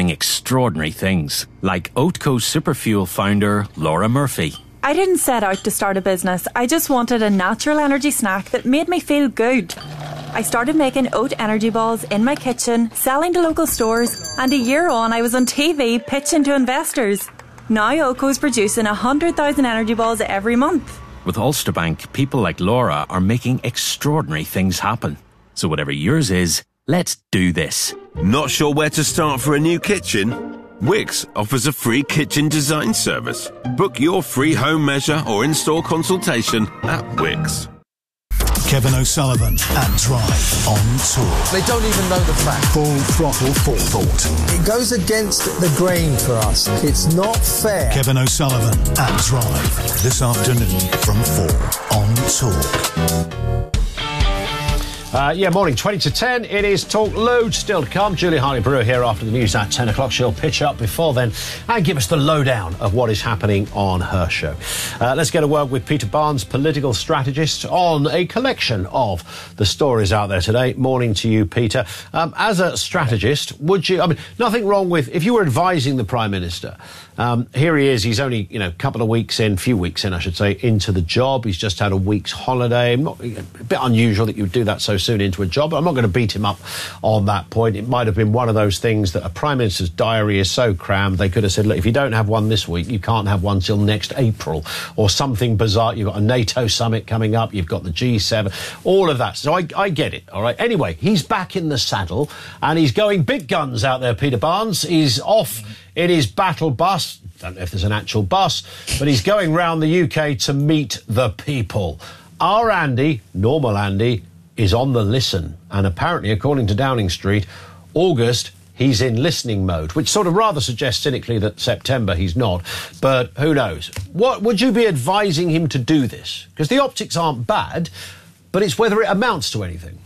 doing extraordinary things, like Oatco Superfuel founder Laura Murphy. I didn't set out to start a business. I just wanted a natural energy snack that made me feel good. I started making oat energy balls in my kitchen, selling to local stores, and a year on I was on TV pitching to investors. Now Oatco's producing 100,000 energy balls every month. With Ulster Bank, people like Laura are making extraordinary things happen. So whatever yours is, let's do this. Not sure where to start for a new kitchen? Wix offers a free kitchen design service. Book your free home measure or install consultation at Wix. Kevin O'Sullivan and Drive on tour. They don't even know the fact. Full throttle forethought. It goes against the grain for us. It's not fair. Kevin O'Sullivan and Drive this afternoon from 4 on Talk. Morning, 20 to 10. It is Talk. Loads still to come. Julie Harley-Brewer here after the news at 10 o'clock. She'll pitch up before then and give us the lowdown of what is happening on her show. Let's get a word with Peter Barnes, political strategist, on a collection of the stories out there today. Morning to you, Peter. As a strategist, would you... nothing wrong with... If you were advising the Prime Minister... here he is, he's only, few weeks in, I should say, into the job. He's just had a week's holiday. A bit unusual that you would do that so soon into a job, but I'm not going to beat him up on that point. It might have been one of those things that a Prime Minister's diary is so crammed, they could have said, look, if you don't have one this week, you can't have one till next April, or something bizarre. You've got a NATO summit coming up, you've got the G7, all of that. So I get it, all right? Anyway, he's back in the saddle, and he's going big guns out there, Peter Barnes. He's off in his battle bus. Don't know if there's an actual bus, but he's going round the UK to meet the people. Our Andy, normal Andy, is on the listen. And apparently, according to Downing Street, August, he's in listening mode, which sort of rather suggests cynically that September he's not. But who knows? What would you be advising him to do this? Because the optics aren't bad, but it's whether it amounts to anything.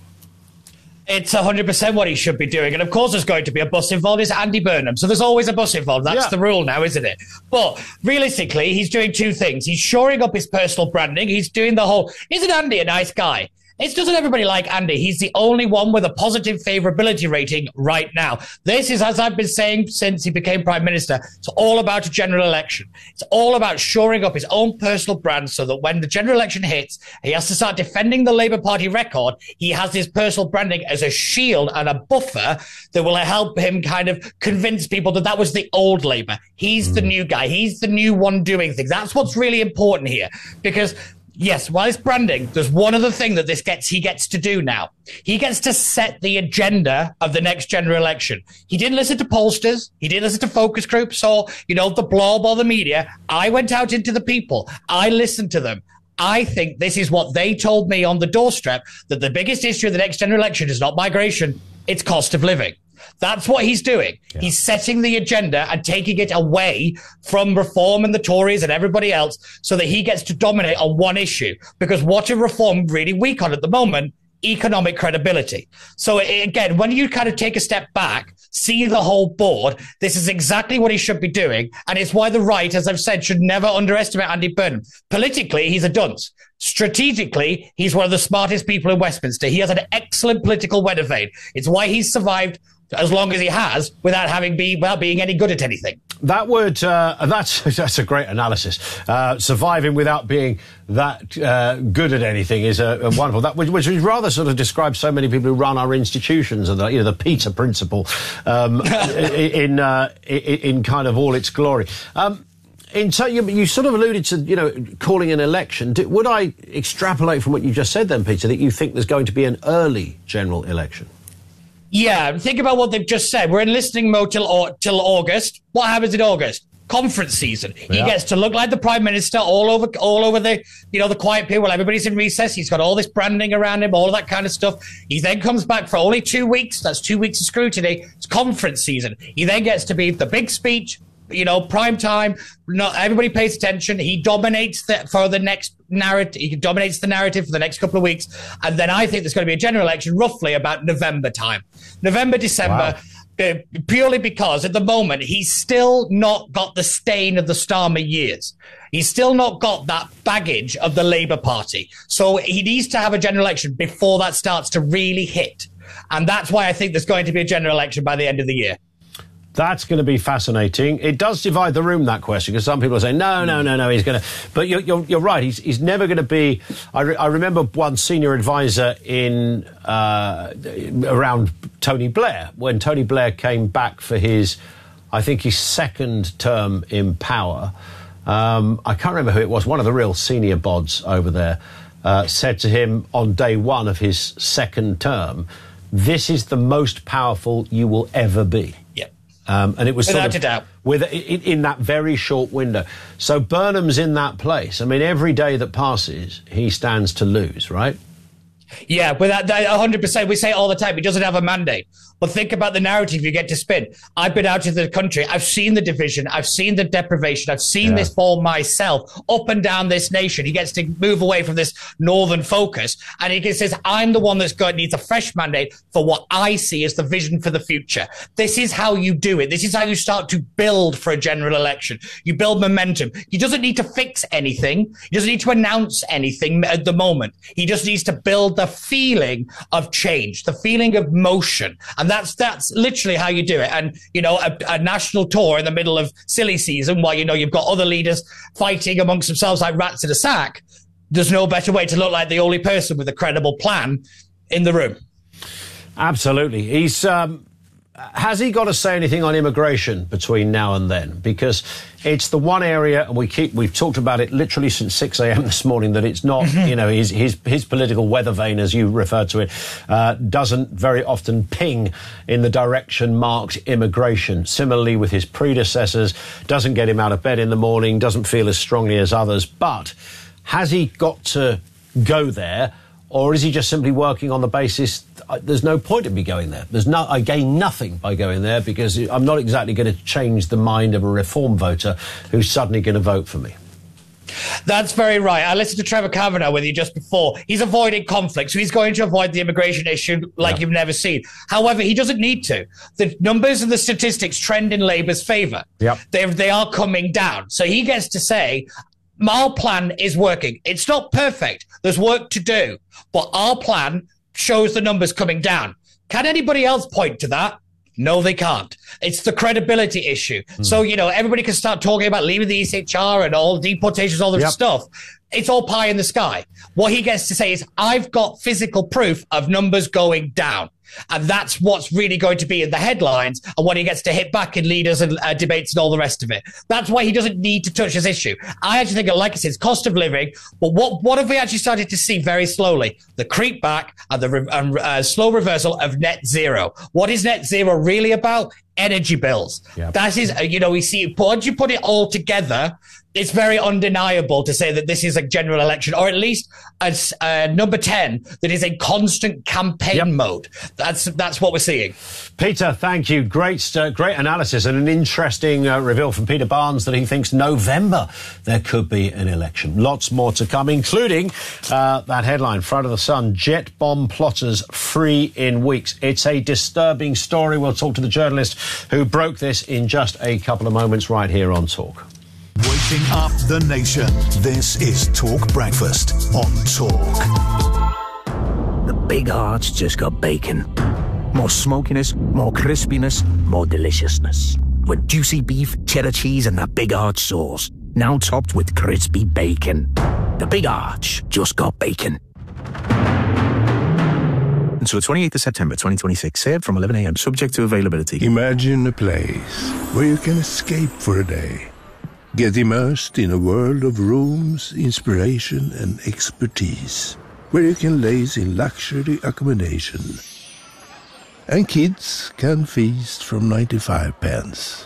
It's 100% what he should be doing. And of course there's going to be a bus involved. It's Andy Burnham. So there's always a bus involved. That's the rule now, isn't it? But realistically, he's doing two things. He's shoring up his personal branding. He's doing the whole, isn't Andy a nice guy? Doesn't everybody like Andy? He's the only one with a positive favourability rating right now. This is, as I've been saying since he became Prime Minister, it's all about a general election. It's all about shoring up his own personal brand so that when the general election hits, he has to start defending the Labour Party record. He has his personal branding as a shield and a buffer that will help him kind of convince people that was the old Labour. He's the new guy. He's the new one doing things. That's what's really important here, because yes, while it's branding, there's one other thing that he gets to do now. He gets to set the agenda of the next general election. He didn't listen to pollsters. He didn't listen to focus groups or, the blob or the media. I went out into the people. I listened to them. I think this is what they told me on the doorstep, that the biggest issue of the next general election is not migration, it's cost of living. That's what he's doing. Yeah. He's setting the agenda and taking it away from Reform and the Tories and everybody else so that he gets to dominate on one issue. Because what are Reform really weak on at the moment? Economic credibility. So again, when you kind of take a step back, see the whole board, this is exactly what he should be doing. And it's why the right, as I've said, should never underestimate Andy Burnham. Politically, he's a dunce. Strategically, he's one of the smartest people in Westminster. He has an excellent political weather vane. It's why he's survived as long as he has without being any good at anything. That's a great analysis. Surviving without being that good at anything is a wonderful. That which rather sort of describes so many people who run our institutions, and the Peter principle in kind of all its glory. You sort of alluded to, calling an election. Would I extrapolate from what you just said then, Peter, that you think there's going to be an early general election? Yeah, think about what they've just said. We're in listening mode till August. What happens in August? Conference season. Yeah. He gets to look like the Prime Minister all over the, the quiet period while everybody's in recess. He's got all this branding around him, all of that kind of stuff. He then comes back for only 2 weeks. That's 2 weeks of scrutiny. It's conference season. He then gets to be the big speech, prime time. Not everybody pays attention. He dominates the next narrative. He dominates the narrative for the next couple of weeks. And then I think there's going to be a general election roughly about November time. November, December. Wow. Purely because at the moment he's still not got the stain of the Starmer years. He's still not got that baggage of the Labour Party. So he needs to have a general election before that starts to really hit. And that's why I think there's going to be a general election by the end of the year. That's going to be fascinating. It does divide the room, that question, because some people are saying, no, he's going to... But you're right, he's never going to be... I remember one senior advisor around Tony Blair, when Tony Blair came back for his second term in power. I can't remember who it was, one of the real senior bods over there, said to him on day one of his second term, this is the most powerful you will ever be. Yep. And it was without a doubt in that very short window. So Burnham's in that place. I mean, every day that passes, he stands to lose, right? Yeah, without 100%. We say it all the time. He doesn't have a mandate. But think about the narrative you get to spin. I've been out of the country. I've seen the division. I've seen the deprivation. I've seen this fall myself up and down this nation. He gets to move away from this northern focus. And he says, I'm the one needs a fresh mandate for what I see as the vision for the future. This is how you do it. This is how you start to build for a general election. You build momentum. He doesn't need to fix anything. He doesn't need to announce anything at the moment. He just needs to build the feeling of change, the feeling of motion. And that's literally how you do it. And, a national tour in the middle of silly season while, you've got other leaders fighting amongst themselves like rats in a sack. There's no better way to look like the only person with a credible plan in the room. Absolutely. He's... has he got to say anything on immigration between now and then? Because it's the one area, and we've talked about it literally since 6 a.m. this morning, that it's not, his political weather vane, as you referred to it, doesn't very often ping in the direction marked immigration. Similarly with his predecessors, doesn't get him out of bed in the morning, doesn't feel as strongly as others. But has he got to go there? Or is he just simply working on the basis there's no point in me going there? I gain nothing by going there because I'm not exactly going to change the mind of a Reform voter who's suddenly going to vote for me. That's very right. I listened to Trevor Kavanagh with you just before. He's avoiding conflict, so he's going to avoid the immigration issue like you've never seen. However, he doesn't need to. The numbers and the statistics trend in Labour's favour. Yep. They are coming down. So he gets to say, our plan is working. It's not perfect. There's work to do. But our plan shows the numbers coming down. Can anybody else point to that? No, they can't. It's the credibility issue. So, everybody can start talking about leaving the ECHR and all deportations, all this stuff. It's all pie in the sky. What he gets to say is, I've got physical proof of numbers going down. And that's what's really going to be in the headlines and what he gets to hit back in leaders and debates and all the rest of it. That's why he doesn't need to touch this issue. I actually think, like I said, it's cost of living. But what have we actually started to see very slowly? The creep back and the slow reversal of net zero. What is net zero really about? Energy bills. Yep. That is, we see, once you put it all together, it's very undeniable to say that this is a general election, or at least as number 10 that is a constant campaign mode. That's what we're seeing. Peter, thank you. Great analysis and an interesting reveal from Peter Barnes that he thinks November there could be an election. Lots more to come, including that headline, front of the Sun, jet bomb plotters free in weeks. It's a disturbing story. We'll talk to the journalist who broke this in just a couple of moments right here on Talk. Waking up the nation. This is Talk Breakfast on Talk. The Big Arch just got bacon. More smokiness, more crispiness, more deliciousness. With juicy beef, cheddar cheese, and that Big Arch sauce. Now topped with crispy bacon. The Big Arch just got bacon. Until the 28th of September 2026, served from 11 a.m. subject to availability. Imagine a place where you can escape for a day. Get immersed in a world of rooms, inspiration and expertise. Where you can laze in luxury accommodation. And kids can feast from 95 pence.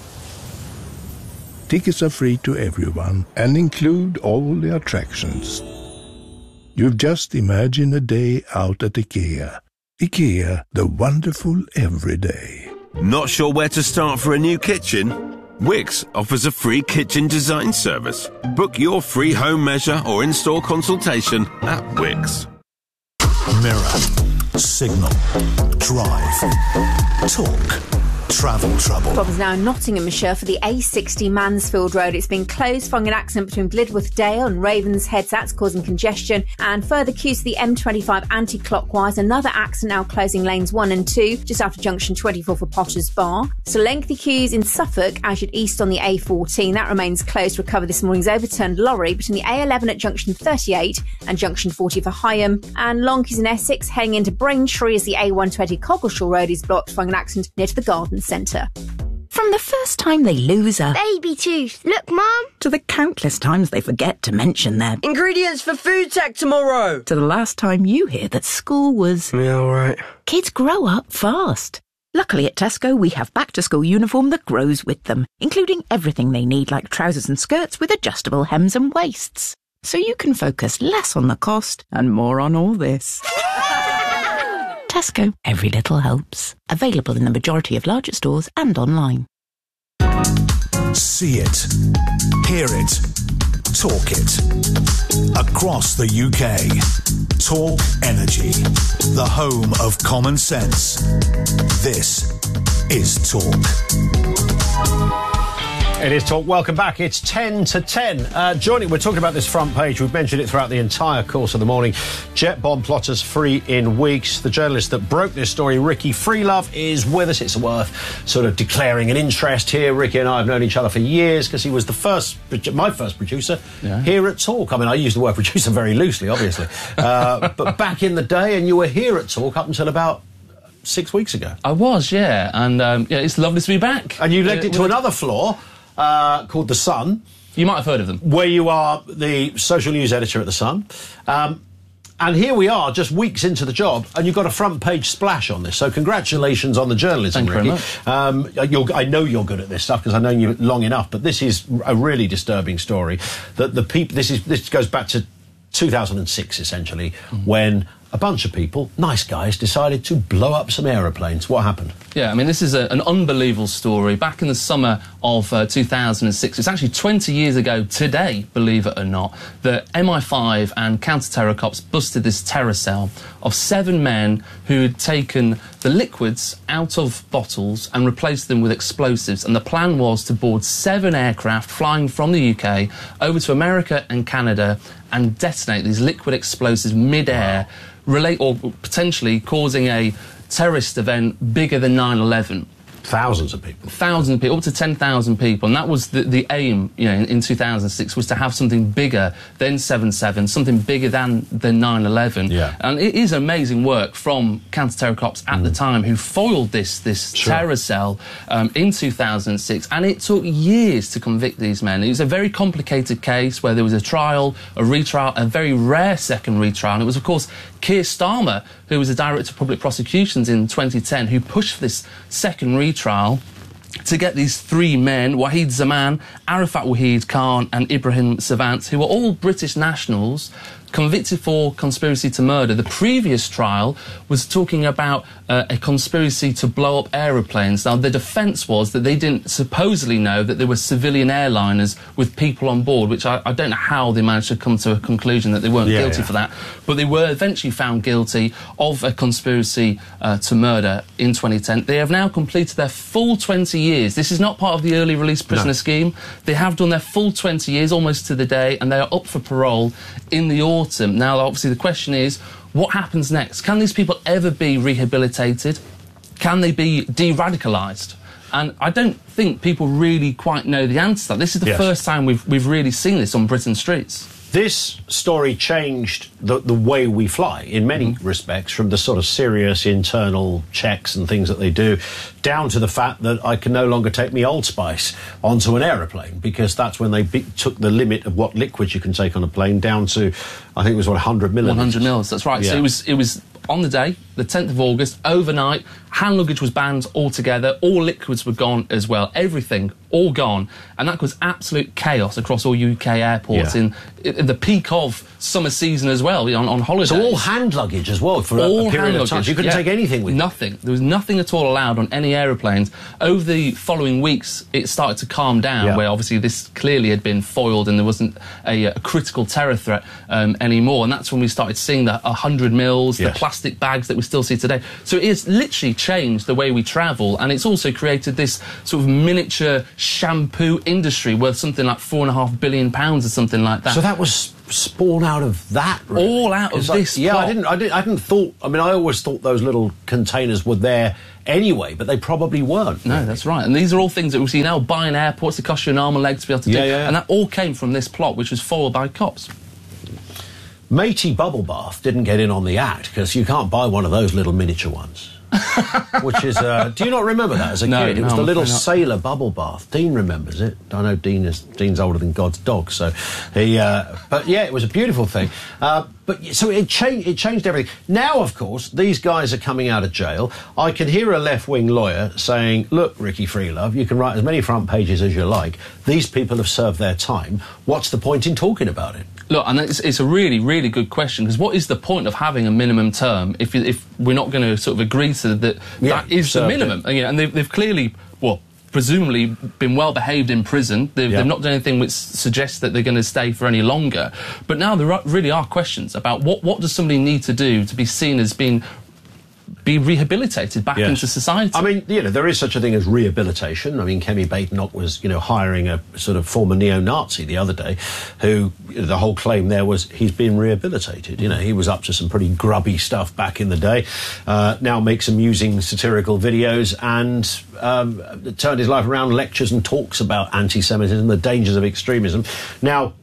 Tickets are free to everyone and include all the attractions. You've just imagined a day out at IKEA. IKEA, the wonderful everyday. Not sure where to start for a new kitchen? Wix offers a free kitchen design service. Book your free home measure or in-store consultation at Wix. Mirror, Signal, Drive, Talk. Travel trouble. Problems now in Nottinghamshire for the A60 Mansfield Road. It's been closed following an accident between Blidworth Dale and Ravenshead. That's causing congestion. And further queues to the M25 anti-clockwise. Another accident now closing lanes 1 and 2 just after junction 24 for Potter's Bar. So lengthy queues in Suffolk as you'd east on the A14. That remains closed to recover this morning's overturned lorry between the A11 at junction 38 and junction 40 for Higham. And long queues in Essex heading into Braintree as the A120 Coggleshall Road is blocked following an accident near to the Garden Centre. From the first time they lose a baby tooth. Look, Mum. To the countless times they forget to mention their ingredients for food tech tomorrow. To the last time you hear that school was... Yeah, all right. Kids grow up fast. Luckily at Tesco we have back-to-school uniform that grows with them, including everything they need like trousers and skirts with adjustable hems and waists. So you can focus less on the cost and more on all this. Tesco, every little helps. Available in the majority of larger stores and online. See it, hear it, talk it. Across the UK, Talk Energy, the home of common sense. This is Talk. It is Talk. Welcome back. It's 10 to 10. Joining, we're talking about this front page. We've mentioned it throughout the entire course of the morning. Jet bomb plotters free in weeks. The journalist that broke this story, Ricky Freelove, is with us. It's worth sort of declaring an interest here. Ricky and I have known each other for years because he was my first producer here at Talk. I mean, I use the word producer very loosely, obviously. But back in the day, and you were here at Talk up until about 6 weeks ago. I was, yeah. And it's lovely to be back. And you legged it to another floor. Called The Sun. You might have heard of them. Where you are the social news editor at The Sun. And here we are, just weeks into the job, and you've got a front-page splash on this. So congratulations on the journalism, Ricky. Thank you very much. I know you're good at this stuff because I've known you long enough, but this is a really disturbing story. That the people. This goes back to 2006, essentially, when a bunch of people, nice guys, decided to blow up some aeroplanes. What happened? Yeah, I mean, this is an unbelievable story. Back in the summer of 2006, it's actually 20 years ago today, believe it or not, that MI5 and counter-terror cops busted this terror cell of 7 men who had taken the liquids out of bottles and replaced them with explosives. And the plan was to board 7 aircraft flying from the UK over to America and Canada and detonate these liquid explosives mid-air, or potentially causing a terrorist event bigger than 9/11. Thousands of people. Thousands of people, up to 10,000 people. And that was the aim, in 2006, was to have something bigger than 7/7, something bigger than 9/11. Yeah. And it is amazing work from counter-terror cops at the time who foiled this terror cell in 2006. And it took years to convict these men. It was a very complicated case where there was a trial, a retrial, a very rare second retrial. And it was, of course, Keir Starmer, who was the Director of Public Prosecutions in 2010, who pushed for this second retrial to get these 3 men, Wahid Zaman, Arafat Wahid Khan and Ibrahim Savant, who were all British nationals, convicted for conspiracy to murder. The previous trial was talking about a conspiracy to blow up aeroplanes. Now, the defence was that they didn't supposedly know that there were civilian airliners with people on board, which I don't know how they managed to come to a conclusion that they weren't guilty for that. But they were eventually found guilty of a conspiracy to murder in 2010. They have now completed their full 20 years. This is not part of the early release prisoner scheme. They have done their full 20 years, almost to the day, and they are up for parole in the autumn. Now, obviously, the question is, what happens next? Can these people ever be rehabilitated? Can they be de-radicalised? And I don't think people really quite know the answer to that. This is the first time we've really seen this on Britain's streets. This story changed the way we fly in many respects, from the sort of serious internal checks and things that they do, down to the fact that I can no longer take me Old Spice onto an aeroplane, because that's when they took the limit of what liquids you can take on a plane down to, I think it was 100 millilitres. 100 mils, that's right. Yeah. So it was on the day, the 10th of August, overnight, hand luggage was banned altogether, all liquids were gone as well, everything, all gone, and that caused absolute chaos across all UK airports in the peak of summer season as well, on holidays. So all hand luggage as well for a period of time. You couldn't take anything with you? Nothing. There was nothing at all allowed on any aeroplanes. Over the following weeks, it started to calm down, where obviously this clearly had been foiled and there wasn't a critical terror threat anymore, and that's when we started seeing the 100 mils, the plastic bags that were still see today. So it has literally changed the way we travel, and it's also created this sort of miniature shampoo industry worth something like £4.5 billion or something like that. So that was spawn out of that, really? All out of this. Yeah, plot. I hadn't thought. I mean, I always thought those little containers were there anyway, but they probably weren't. No, that's right. And these are all things that we see now. Buying airports, it costs you an arm and leg to be able to do. Yeah. And that all came from this plot, which was foiled by cops. Matey Bubble Bath didn't get in on the act because you can't buy one of those little miniature ones. Which is, do you not remember that as a kid? It was the little sailor bubble bath. Dean remembers it. I know Dean's older than God's dog, so he. But yeah, it was a beautiful thing. But so it changed everything. Now, of course, these guys are coming out of jail. I can hear a left-wing lawyer saying, "Look, Ricky Freelove, you can write as many front pages as you like. These people have served their time. What's the point in talking about it?" Look, and it's a really, really good question, because what is the point of having a minimum term if we're not going to sort of agree to that? That is the minimum, and they've clearly, well, presumably been well behaved in prison. They've not done anything which suggests that they're going to stay for any longer. But now there really are questions about what does somebody need to do to be seen as be rehabilitated back into society. I mean, there is such a thing as rehabilitation. I mean, Kemi Badenoch was, hiring a sort of former neo-Nazi the other day who, the whole claim there was he's been rehabilitated. He was up to some pretty grubby stuff back in the day, now makes amusing satirical videos and turned his life around, lectures and talks about anti-Semitism, the dangers of extremism. Now,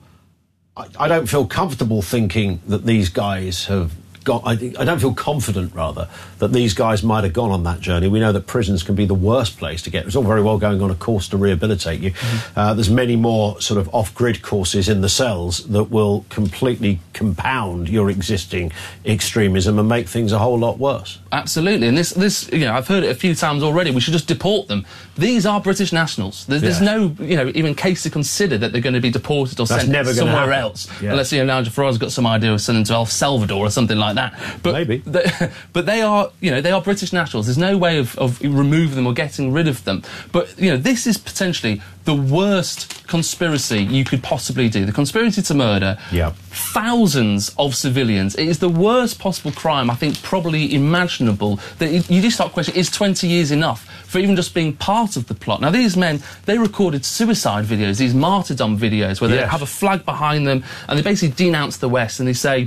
I don't feel comfortable thinking that these guys have I don't feel confident, rather, that these guys might have gone on that journey. We know that prisons can be the worst place to get. It's all very well going on a course to rehabilitate you. There's many more sort of off-grid courses in the cells that will completely compound your existing extremism and make things a whole lot worse. Absolutely, and this I've heard it a few times already. We should just deport them. These are British nationals. There's no even case to consider that they're going to be deported or sent somewhere else, unless Nigel Farage's got some idea of sending them to El Salvador or something like that. But maybe. But they are, they are British nationals. There's no way of removing them or getting rid of them. But this is potentially the worst conspiracy you could possibly do. The conspiracy to murder thousands of civilians. It is the worst possible crime, I think, probably imaginable. That you just start questioning, is 20 years enough for even just being part of the plot? Now, these men, they recorded suicide videos, these martyrdom videos, where they have a flag behind them, and they basically denounce the West, and they say,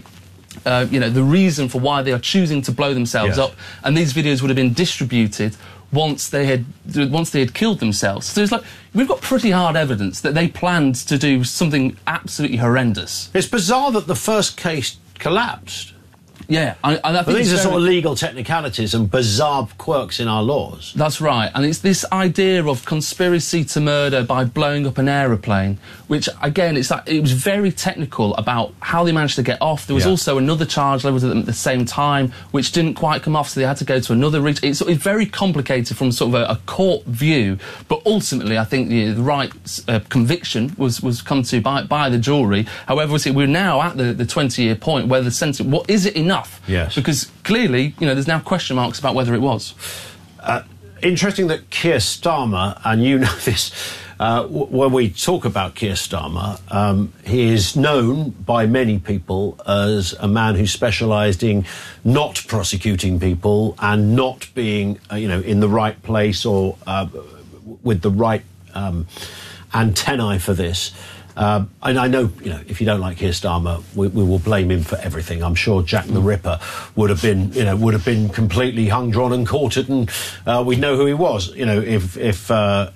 the reason for why they are choosing to blow themselves up, and these videos would have been distributed once they had killed themselves. So it's like, we've got pretty hard evidence that they planned to do something absolutely horrendous. It's bizarre that the first case collapsed. Yeah, I think these are sort of legal technicalities and bizarre quirks in our laws. That's right, and it's this idea of conspiracy to murder by blowing up an aeroplane, which, again, it was very technical about how they managed to get off. There was also another charge leveled at them at the same time, which didn't quite come off, so they had to go to another route. It's very complicated from sort of a court view, but ultimately, I think the right conviction was come to by the jury. However, we're now at the 20-year point where the sentence, what is it enough? Yes. Because clearly, there's now question marks about whether it was. Interesting that Keir Starmer, and you know this, when we talk about Keir Starmer, he is known by many people as a man who specialised in not prosecuting people and not being, in the right place or with the right antennae for this. And I know, if you don't like Keir Starmer, we will blame him for everything. I'm sure Jack the Ripper would have been completely hung, drawn, and quartered, and we'd know who he was. If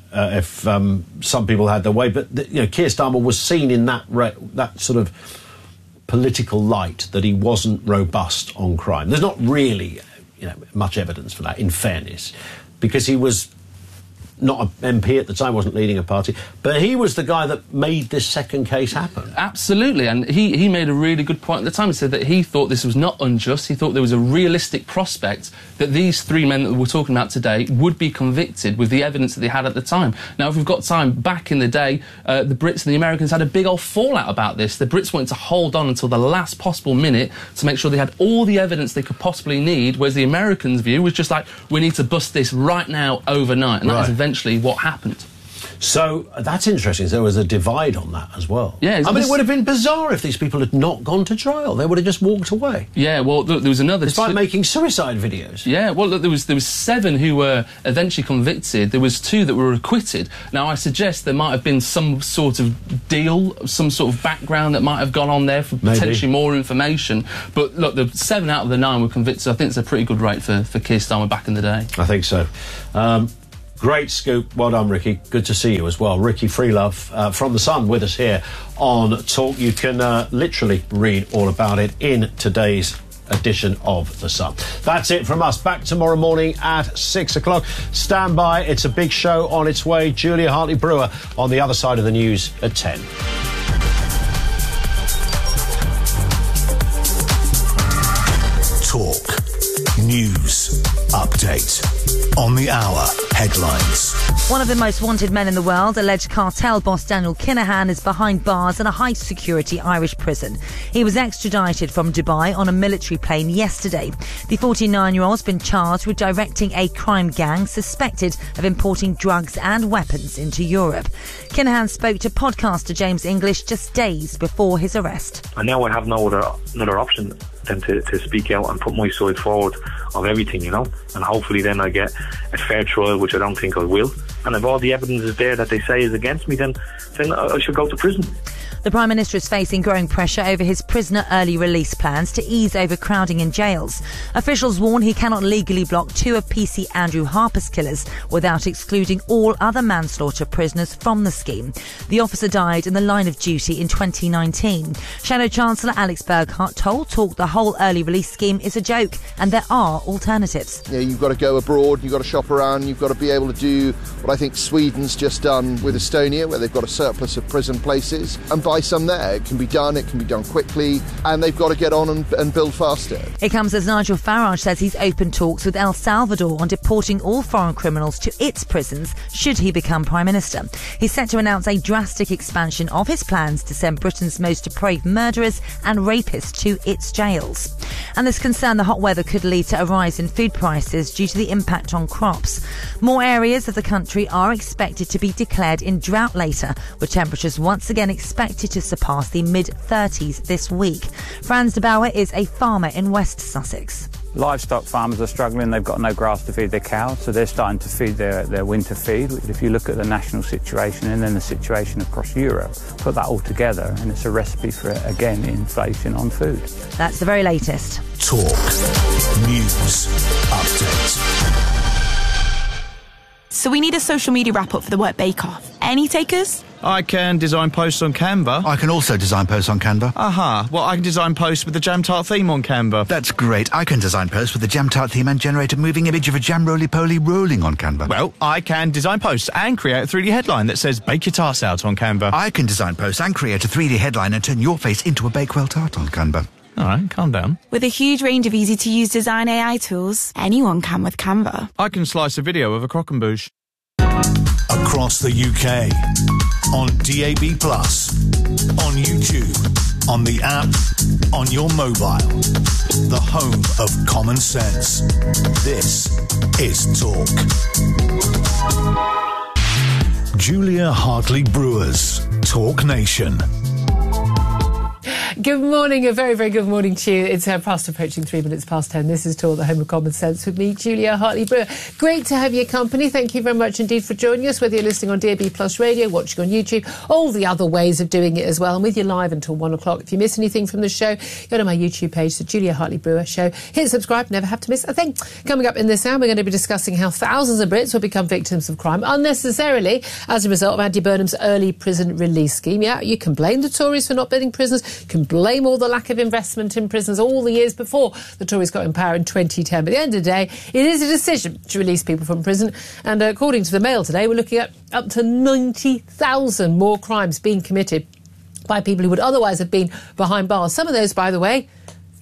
some people had their way, but Keir Starmer was seen in that sort of political light that he wasn't robust on crime. There's not really, much evidence for that, in fairness, because he was not an MP at the time, wasn't leading a party, but he was the guy that made this second case happen. Absolutely, and he made a really good point at the time. He said that he thought this was not unjust. He thought there was a realistic prospect that these three men that we're talking about today would be convicted with the evidence that they had at the time. Now, if we've got time, back in the day, the Brits and the Americans had a big old fallout about this. The Brits wanted to hold on until the last possible minute to make sure they had all the evidence they could possibly need, whereas the Americans' view was just like, we need to bust this right now, overnight, and that was eventually what happened. So that's interesting. There was a divide on that as well. Yeah, I mean, it would have been bizarre if these people had not gone to trial. They would have just walked away. Yeah, well, there was another... It's like making suicide videos. Yeah, well, look, there was 7 who were eventually convicted. There was 2 that were acquitted. Now, I suggest there might have been some sort of deal, some sort of background that might have gone on there for potentially more information. But look, the 7 out of the 9 were convicted. So I think it's a pretty good rate for Keir Starmer back in the day. I think so. Great scoop. Well done, Ricky. Good to see you as well. Ricky Freelove from The Sun with us here on Talk. You can literally read all about it in today's edition of The Sun. That's it from us. Back tomorrow morning at 6 o'clock. Stand by. It's a big show on its way. Julia Hartley-Brewer on the other side of the news at 10. Talk. News. Update. On the hour. Headlines. One of the most wanted men in the world, alleged cartel boss Daniel Kinahan, is behind bars in a high-security Irish prison. He was extradited from Dubai on a military plane yesterday. The 49-year-old's been charged with directing a crime gang suspected of importing drugs and weapons into Europe. Kinahan spoke to podcaster James English just days before his arrest. And now I have no other option than to speak out and put my side forward of everything, you know, and hopefully then I get a fair trial, which I don't think I will. And if all the evidence is there that they say is against me, then I should go to prison. The Prime Minister is facing growing pressure over his prisoner early release plans to ease overcrowding in jails. Officials warn he cannot legally block 2 of PC Andrew Harper's killers without excluding all other manslaughter prisoners from the scheme. The officer died in the line of duty in 2019. Shadow Chancellor Alex Burghardt told Talk the whole early release scheme is a joke and there are alternatives. Yeah, you've got to go abroad, you've got to shop around, you've got to be able to do what I think Sweden's just done with Estonia, where they've got a surplus of prison places, and buy some there. It can be done quickly, and they've got to get on and build faster. It comes as Nigel Farage says he's opened talks with El Salvador on deporting all foreign criminals to its prisons should he become Prime Minister. He's set to announce a drastic expansion of his plans to send Britain's most depraved murderers and rapists to its jails. And there's concern the hot weather could lead to a rise in food prices due to the impact on crops. More areas of the country are expected to be declared in drought later, with temperatures once again expected to surpass the mid-30s this week. Franz de Bauer is a farmer in West Sussex. Livestock farmers are struggling. They've got no grass to feed their cows, so they're starting to feed their winter feed. If you look at the national situation and then the situation across Europe, put that all together and it's a recipe for, again, inflation on food. That's the very latest. Talk. News. Update. So we need a social media wrap-up for the Work Bake-Off. Any takers? I can design posts on Canva. I can also design posts on Canva. Aha. Well, I can design posts with the Jam Tart theme on Canva. That's great. I can design posts with the Jam Tart theme and generate a moving image of a jam roly-poly rolling on Canva. Well, I can design posts and create a 3D headline that says Bake Your Tarts Out on Canva. I can design posts and create a 3D headline and turn your face into a Bakewell tart on Canva. All right, calm down. With a huge range of easy-to-use design AI tools, anyone can with Canva. I can slice a video of a croquembouche. Across the UK, on DAB+, on YouTube, on the app, on your mobile. The home of common sense. This is Talk. Julia Hartley-Brewer's Talk Nation. Good morning, a very, very good morning to you. It's fast approaching 3 minutes past 10. This is Talk, the home of common sense, with me, Julia Hartley-Brewer. Great to have your company. Thank you very much indeed for joining us, whether you're listening on DAB Plus Radio, watching on YouTube, all the other ways of doing it as well. I'm with you live until 1 o'clock. If you miss anything from the show, go to my YouTube page, the Julia Hartley-Brewer Show. Hit subscribe, never have to miss a thing. Coming up in this hour, we're going to be discussing how thousands of Brits will become victims of crime unnecessarily as a result of Andy Burnham's early prison release scheme. Yeah, you can blame the Tories for not building prisons. You can blame all the lack of investment in prisons all the years before the Tories got in power in 2010. But at the end of the day, it is a decision to release people from prison. And according to the Mail today, we're looking at up to 90,000 more crimes being committed by people who would otherwise have been behind bars. Some of those, by the way,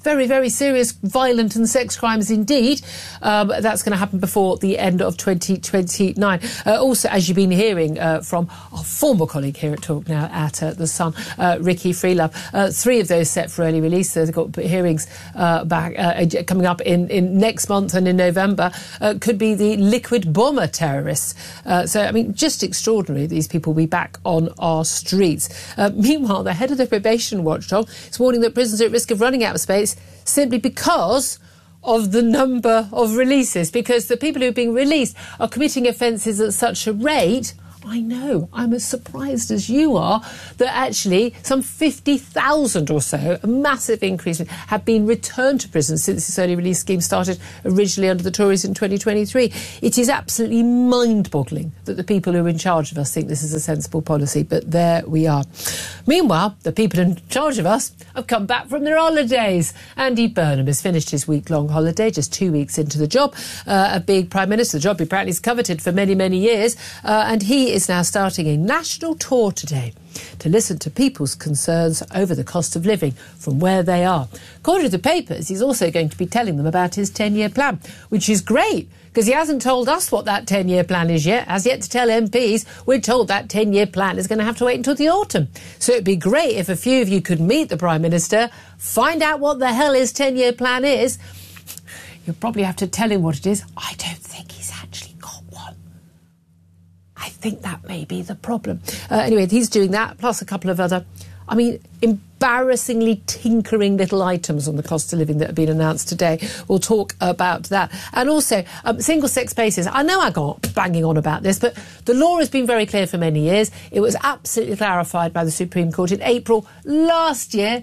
very, very serious, violent and sex crimes indeed. That's going to happen before the end of 2029. Also, as you've been hearing from our former colleague here at Talk Now at The Sun, Ricky Freelove, 3 of those set for early release. They've got hearings coming up in next month and in November. Could be the liquid bomber terrorists. So, I mean, just extraordinary. These people will be back on our streets. Meanwhile, the head of the probation watchdog is warning that prisons are at risk of running out of space simply because of the number of releases, because the people who are being released are committing offences at such a rate. I know, I'm as surprised as you are that actually some 50,000 or so, a massive increase, have been returned to prison since this early release scheme started originally under the Tories in 2023. It is absolutely mind-boggling that the people who are in charge of us think this is a sensible policy, but there we are. Meanwhile, the people in charge of us have come back from their holidays. Andy Burnham has finished his week-long holiday, just 2 weeks into the job, a big Prime Minister, the job he apparently has coveted for many, many years, and he is now starting a national tour today to listen to people's concerns over the cost of living from where they are. According to the papers, he's also going to be telling them about his 10-year plan, which is great, because he hasn't told us what that 10-year plan is yet, has yet to tell MPs. We're told that 10-year plan is going to have to wait until the autumn. So it'd be great if a few of you could meet the Prime Minister, find out what the hell his 10-year plan is. You'll probably have to tell him what it is. I don't think he's actually got one. I think that may be the problem. Anyway, he's doing that, plus a couple of other, I mean, embarrassingly tinkering little items on the cost of living that have been announced today. We'll talk about that. And also, single-sex spaces. I know I got banging on about this, but the law has been very clear for many years. It was absolutely clarified by the Supreme Court in April last year,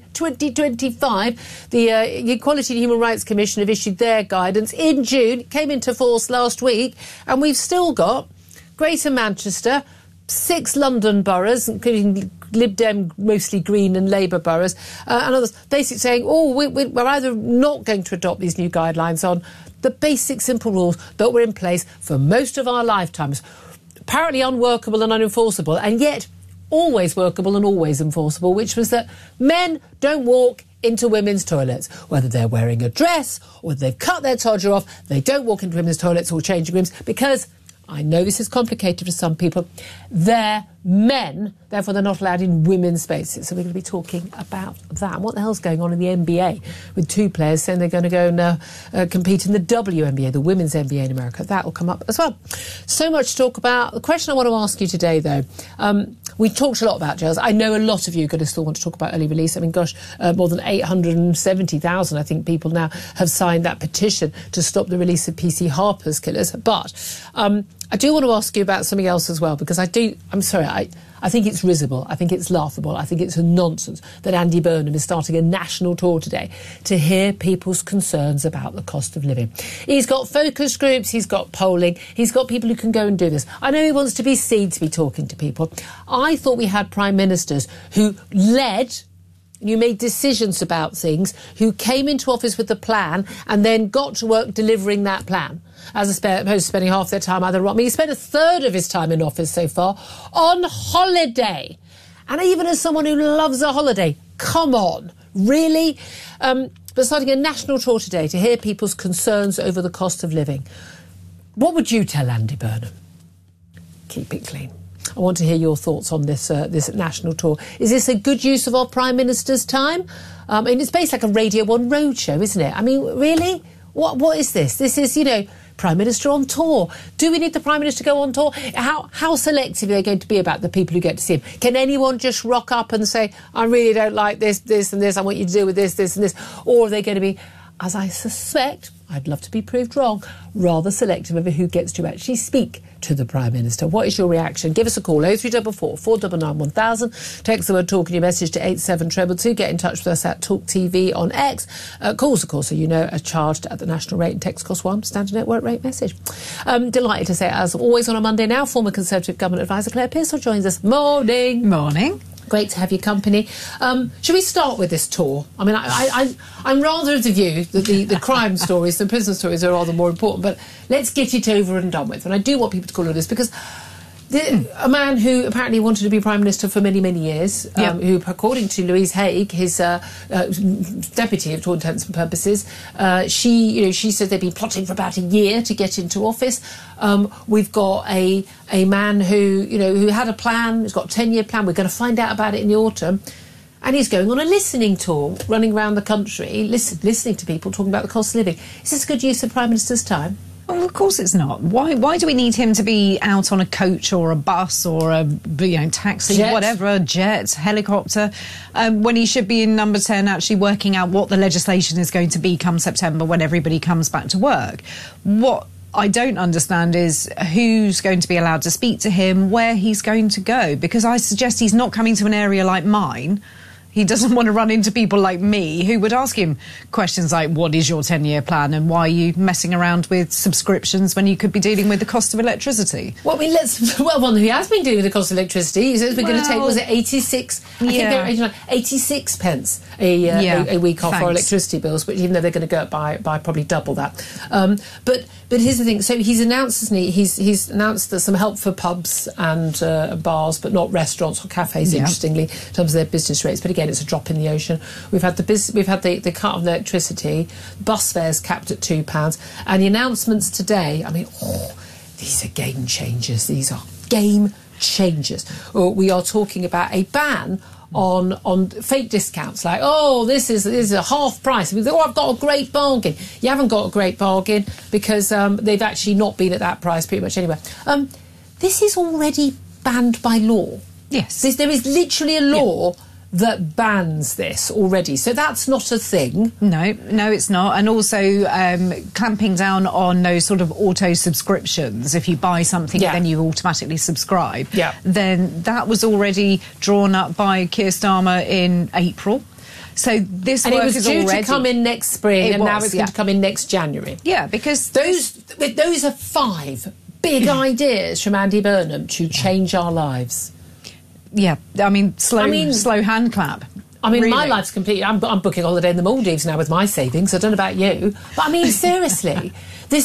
2025. The Equality and Human Rights Commission have issued their guidance in June, came into force last week, and we've still got Greater Manchester, 6 London boroughs, including Lib Dem, mostly Green and Labour boroughs, and others, basically saying, we're either not going to adopt these new guidelines on the basic simple rules that were in place for most of our lifetimes, apparently unworkable and unenforceable, and yet always workable and always enforceable, which was that men don't walk into women's toilets. Whether they're wearing a dress or whether they've cut their todger off, they don't walk into women's toilets or changing rooms because, I know this is complicated for some people, they're men, therefore they're not allowed in women's spaces. So we're going to be talking about that. What the hell's going on in the NBA with 2 players saying they're going to go and compete in the WNBA, the Women's NBA in America? That will come up as well. So much to talk about. The question I want to ask you today, though, we talked a lot about jails. I know a lot of you are going to still want to talk about early release. I mean, gosh, more than 870,000, I think, people now have signed that petition to stop the release of PC Harper's killers. But I do want to ask you about something else as well, because I think it's risible, I think it's laughable, I think it's a nonsense that Andy Burnham is starting a national tour today to hear people's concerns about the cost of living. He's got focus groups, he's got polling, he's got people who can go and do this. I know he wants to be seen to be talking to people. I thought we had prime ministers who led, you made decisions about things, who came into office with a plan and then got to work delivering that plan, as opposed to spending half their time either wrong. I mean, he spent a third of his time in office so far on holiday. And even as someone who loves a holiday, come on, really? But starting a national tour today to hear people's concerns over the cost of living. What would you tell Andy Burnham? Keep it clean. I want to hear your thoughts on this national tour. Is this a good use of our Prime Minister's time? I mean, it's basically like a Radio 1 roadshow, isn't it? I mean, really? What is this? This is, Prime Minister on tour. Do we need the Prime Minister to go on tour? How selective are they going to be about the people who get to see him? Can anyone just rock up and say, I really don't like this, this and this, I want you to deal with this, this and this? Or are they going to be, as I suspect, I'd love to be proved wrong, rather selective over who gets to actually speak to the Prime Minister? What is your reaction? Give us a call, 03444 499 1000. Text the word talk in your message to 87222. Get in touch with us at Talk TV on X. Calls, of course, so you know, are charged at the national rate and text cost 1, standard network rate message. Delighted to say, as always on a Monday now, former Conservative Government Advisor Claire Pearsall joins us. Morning. Morning. Great to have your company. Should we start with this tour? I mean, I'm rather of the view that the crime stories, the prison stories are rather more important, but let's get it over and done with. And I do want people to call on this because A man who apparently wanted to be Prime Minister for many, many years, who, according to Louise Haigh, his deputy, for all intents and purposes, she said they'd been plotting for about a year to get into office. We've got a man who had a plan, who's got a 10-year plan. We're going to find out about it in the autumn. And he's going on a listening tour, running around the country, listening to people talking about the cost of living. Is this a good use of Prime Minister's time? Well, of course it's not. Why do we need him to be out on a coach or a bus or a taxi, whatever, a jet, helicopter, when he should be in Number 10 actually working out what the legislation is going to be come September when everybody comes back to work? What I don't understand is who's going to be allowed to speak to him, where he's going to go, because I suggest he's not coming to an area like mine. He doesn't want to run into people like me who would ask him questions like, what is your 10-year plan and why are you messing around with subscriptions when you could be dealing with the cost of electricity? Well, he has been dealing with the cost of electricity. He says we're going to take, was it 86? I think they're 86 pence a week off our electricity bills, which even though they're going to go up by probably double that. But here's the thing. So he's announced, isn't he? He's announced there's some help for pubs and bars, but not restaurants or cafes, interestingly, in terms of their business rates. But again, it's a drop in the ocean. We've had the cut of electricity, bus fares capped at £2, and the announcements today. I mean, these are game changers. These are game changers. We are talking about a ban on fake discounts, like, this is a half price. I've got a great bargain. You haven't got a great bargain because they've actually not been at that price pretty much anywhere. This is already banned by law. Yes. There is literally a law that bans this already. So that's not a thing. No, it's not. And also clamping down on those sort of auto subscriptions. If you buy something, then you automatically subscribe. Yeah. Then that was already drawn up by Keir Starmer in April. So this work is already... And it was due to come in next spring, and now it's going to come in next January. Yeah, because... Those are 5 big ideas from Andy Burnham to change our lives. Yeah, I mean, slow hand clap. I mean, really. My life's completely... I'm booking a holiday in the Maldives now with my savings. I don't know about you. But, I mean, seriously. As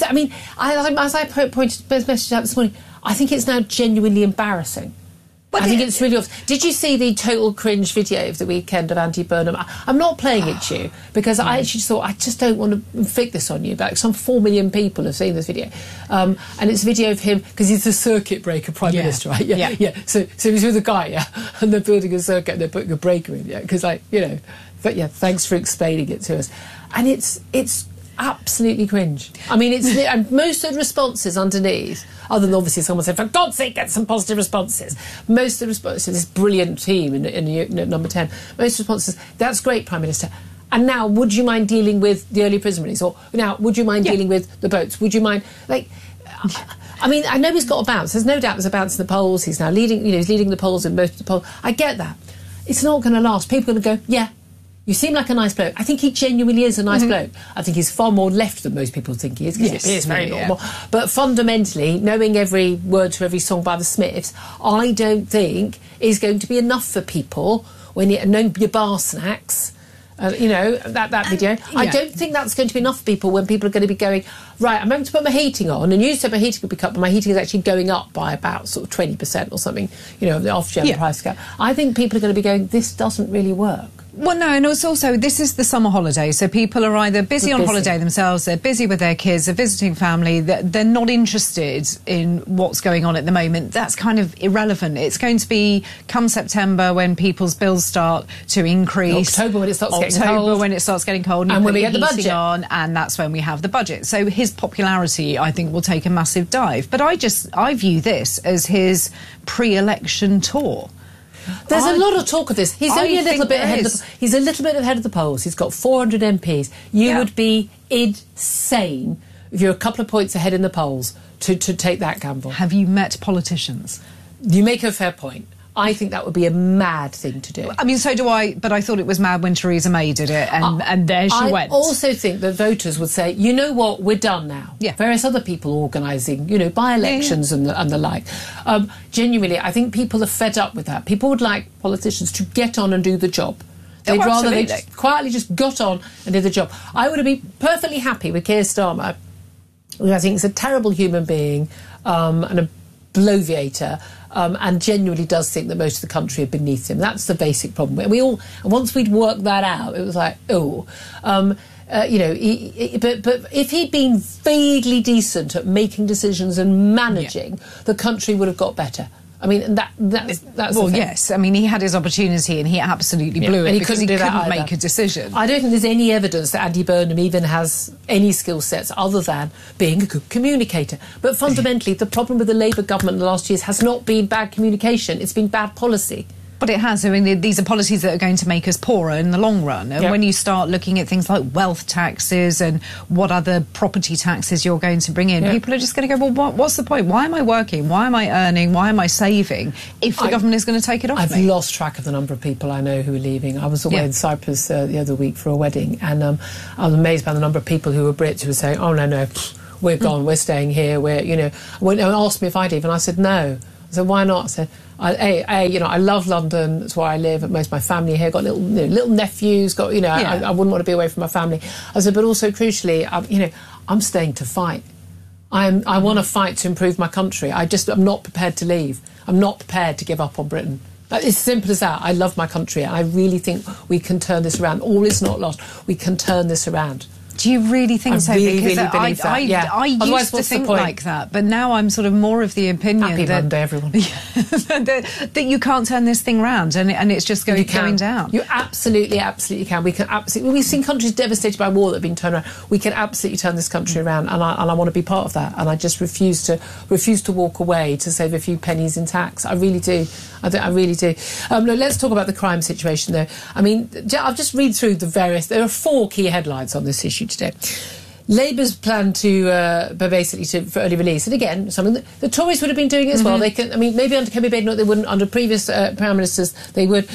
I pointed message out this morning, I think it's now genuinely embarrassing. I think it's really awful. Did you see the total cringe video of the weekend of Andy Burnham? I'm not playing it to you because I actually thought I just don't want to inflict this on you. But some 4 million people have seen this video, and it's a video of him because he's the circuit breaker prime minister, right? Yeah. So he's with a guy, and they're building a circuit and they're putting a breaker in, because But thanks for explaining it to us, and it's absolutely cringe. I mean, and most of the responses underneath, other than obviously someone said, for God's sake, get some positive responses. Most of the responses, this brilliant team in Number 10, most responses, that's great, Prime Minister. And now, would you mind dealing with the early prison release? Or now, would you mind dealing with the boats? Would you mind, I mean, I know he's got a bounce. There's no doubt there's a bounce in the polls. He's now leading, he's leading the polls in most of the polls. I get that. It's not going to last. People are going to go, yeah, you seem like a nice bloke. I think he genuinely is a nice bloke. I think he's far more left than most people think he is, because he is very normal. But fundamentally, knowing every word to every song by the Smiths, I don't think is going to be enough for people when you know your bar snacks. That video. I don't think that's going to be enough for people when people are going to be going, right, I'm having to put my heating on, and you said my heating would be cut, but my heating is actually going up by about sort of 20% or something, after the price cap. I think people are going to be going, this doesn't really work. Well, no, and it's also, this is the summer holiday, so people are either busy on holiday themselves, they're busy with their kids, they're visiting family, they're not interested in what's going on at the moment. That's kind of irrelevant. It's going to be come September when people's bills start to increase. October when it starts getting cold. And when we get the budget on, and that's when we have the budget. So his popularity, I think, will take a massive dive. But I view this as his pre-election tour. There's a lot of talk of this. He's only a little bit ahead. He's a little bit ahead of the polls. He's got 400 MPs. You would be insane if you're a couple of points ahead in the polls to take that gamble. Have you met politicians? You make a fair point. I think that would be a mad thing to do. I mean, so do I, but I thought it was mad when Theresa May did it, and there she went. I also think that voters would say, you know what, we're done now. Yeah. Various other people organising, by-elections and the like. Genuinely, I think people are fed up with that. People would like politicians to get on and do the job. They'd rather they quietly just got on and did the job. I would have been perfectly happy with Keir Starmer, who I think is a terrible human being and a bloviator. And genuinely does think that most of the country are beneath him. That's the basic problem. And once we'd worked that out, it was like, but if he'd been vaguely decent at making decisions and managing, the country would have got better. I mean, that's well, yes. I mean, he had his opportunity and he absolutely blew it because he couldn't make a decision. I don't think there's any evidence that Andy Burnham even has any skill sets other than being a good communicator. But fundamentally, the problem with the Labour government in the last years has not been bad communication, it's been bad policy. But it has. I mean, these are policies that are going to make us poorer in the long run. And when you start looking at things like wealth taxes and what other property taxes you're going to bring in, people are just going to go, well, what's the point? Why am I working? Why am I earning? Why am I saving if the government is going to take it off me? I've lost track of the number of people I know who are leaving. I was away in Cyprus the other week for a wedding, and I was amazed by the number of people who were Brits who were saying, oh, no, we're gone, we're staying here, and asked me if I'd leave, and I said no. I said, why not? I said, I love London. That's where I live. Most of my family here. Got little nephews. I wouldn't want to be away from my family. I said, but also crucially, I'm staying to fight. I want to fight to improve my country. I'm not prepared to leave. I'm not prepared to give up on Britain. It's as simple as that. I love my country, and I really think we can turn this around. All is not lost. We can turn this around. Do you really think so? Really, because really believe that. I used to think like that, but now I'm sort of more of the opinion Happy Monday, everyone. that you can't turn this thing round, and it's just going down. You absolutely can. We can absolutely. We've seen countries devastated by war that have been turned around. We can absolutely turn this country around, and I want to be part of that. And I just refuse to walk away to save a few pennies in tax. I really do. I really do. Let's talk about the crime situation, though. I mean, I'll just read through the various. There are 4 key headlines on this issue today. Labour's plan for early release, and again, something that the Tories would have been doing as well. They can, maybe under Kemi Badenoch they wouldn't. Under previous prime ministers, they would.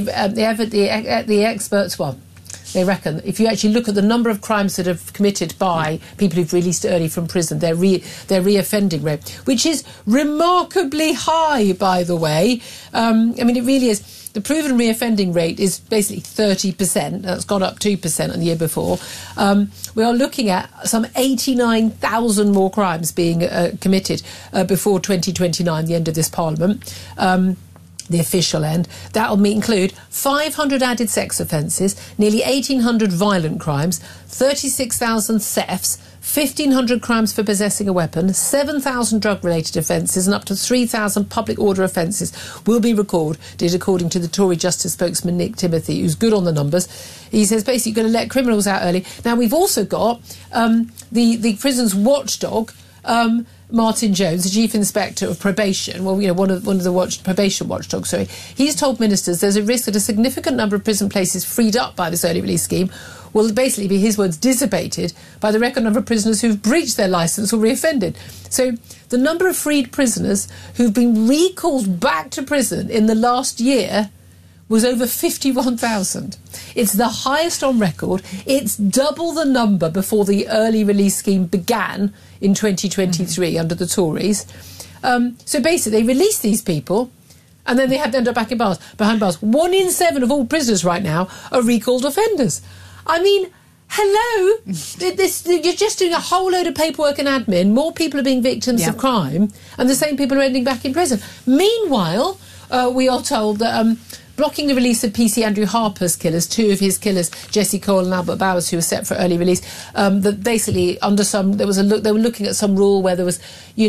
The experts, they reckon if you actually look at the number of crimes that are committed by people who've released early from prison, their reoffending rate, which is remarkably high, by the way. It really is. The proven reoffending rate is basically 30%. That's gone up 2% on the year before. We are looking at some 89,000 more crimes being committed before 2029, the end of this Parliament. The official end. That will include 500 added sex offences, nearly 1,800 violent crimes, 36,000 thefts, 1,500 crimes for possessing a weapon, 7,000 drug-related offences and up to 3,000 public order offences will be recorded, according to the Tory Justice spokesman Nick Timothy, who's good on the numbers. He says basically you're going to let criminals out early. Now, we've also got the prison's watchdog, Martin Jones, the Chief Inspector of Probation, one of the probation watchdogs, he's told ministers there's a risk that a significant number of prison places freed up by this early release scheme will basically be, his words, dissipated by the record number of prisoners who've breached their licence or reoffended. So the number of freed prisoners who've been recalled back to prison in the last year was over 51,000. It's the highest on record. It's double the number before the early release scheme began in 2023 under the Tories. So basically, they release these people, and then they have to end up back behind bars. 1 in 7 of all prisoners right now are recalled offenders. I mean, hello? You're just doing a whole load of paperwork and admin. More people are being victims of crime, and the same people are ending back in prison. Meanwhile, we are told that blocking the release of PC Andrew Harper's killers, 2 of his killers, Jesse Cole and Albert Bowers, who were set for early release, that basically they were looking at some rule where there was,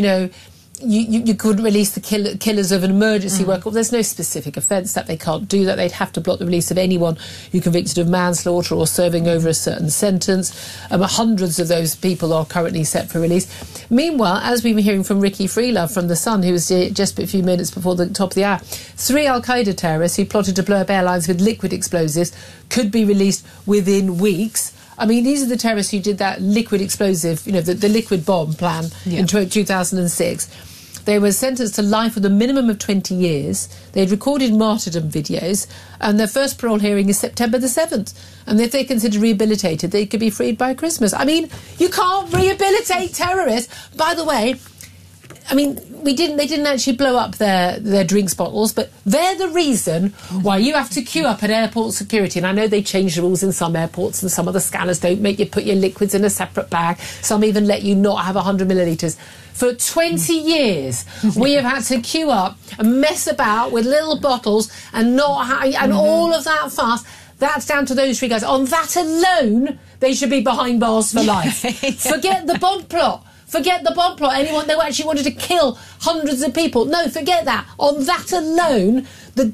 you couldn't release the killers of an emergency worker. Well, there's no specific offence that they can't do that. They'd have to block the release of anyone who convicted of manslaughter or serving over a certain sentence. Hundreds of those people are currently set for release. Meanwhile, as we were hearing from Ricky Freelove from The Sun, who was here just a few minutes before the top of the hour, 3 Al-Qaeda terrorists who plotted to blow up airlines with liquid explosives could be released within weeks. I mean, these are the terrorists who did that liquid explosive, the liquid bomb plan in 2006. They were sentenced to life with a minimum of 20 years. They'd recorded martyrdom videos, and their first parole hearing is September the 7th. And if they're considered rehabilitated, they could be freed by Christmas. I mean, you can't rehabilitate terrorists. By the way, I mean, they didn't actually blow up their drinks bottles, but they're the reason why you have to queue up at airport security. And I know they changed the rules in some airports, and some of the scanners don't make you put your liquids in a separate bag. Some even let you not have 100 millilitres. For 20 years, we have had to queue up and mess about with little bottles and all of that fuss. That's down to those three guys. On that alone, they should be behind bars for life. Forget the bomb plot. Forget the bomb plot. They actually wanted to kill hundreds of people. No, forget that. On that alone, the